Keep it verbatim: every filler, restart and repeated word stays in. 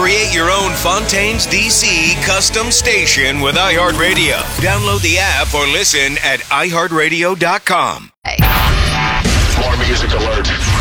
Create your own Fontaines D C custom station with iHeartRadio. Download the app or listen at i heart radio dot com. More music alert.